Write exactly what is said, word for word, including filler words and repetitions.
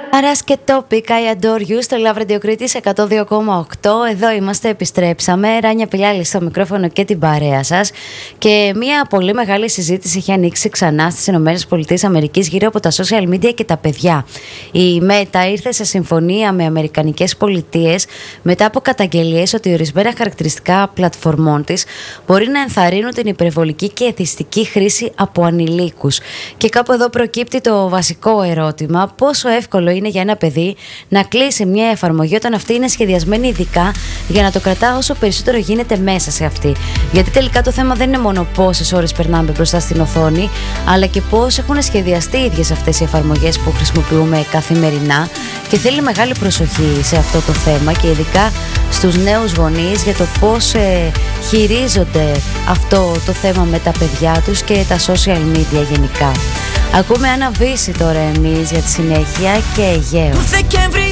Άρας και Topic, I adore you στο Love Radio Κρήτης εκατό δύο κόμμα οκτώ. Εδώ είμαστε, επιστρέψαμε. Ράνια Πηλιάλη στο μικρόφωνο και την παρέα σας. Και μια πολύ μεγάλη συζήτηση έχει ανοίξει ξανά στις ΗΠΑ γύρω από τα social media και τα παιδιά. Η Meta ήρθε σε συμφωνία με Αμερικανικές πολιτείες μετά από καταγγελίες ότι ορισμένα χαρακτηριστικά πλατφορμών της μπορεί να ενθαρρύνουν την υπερβολική και εθιστική χρήση από ανηλίκους. Και κάπου εδώ προκύπτει το βασικό ερώτημα: πόσο εύκολο είναι για ένα παιδί να κλείσει μια εφαρμογή όταν αυτή είναι σχεδιασμένη ειδικά για να το κρατά όσο περισσότερο γίνεται μέσα σε αυτή? Γιατί τελικά το θέμα δεν είναι μόνο πόσες ώρες περνάμε μπροστά στην οθόνη, αλλά και πώς έχουν σχεδιαστεί οι ίδιες αυτές οι εφαρμογές που χρησιμοποιούμε καθημερινά. Και θέλει μεγάλη προσοχή σε αυτό το θέμα και ειδικά στους νέους γονείς για το πώς ε, χειρίζονται αυτό το θέμα με τα παιδιά τους και τα social media γενικά. Ακούμε Άννα Βύση τώρα εμείς για τη συνέχεια και Αιγαίο.